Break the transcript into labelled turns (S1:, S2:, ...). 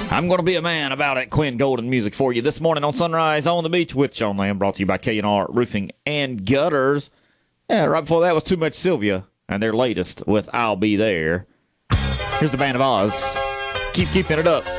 S1: I'm going to be a man about it. Quinn Golden music for you this morning on Sunrise on the Beach with Sean Lamb, brought to you by K&R Roofing and Gutters. Yeah, right before that was Too Much Sylvia and their latest with I'll Be There. Here's the Band of Oz. Keep keeping it up.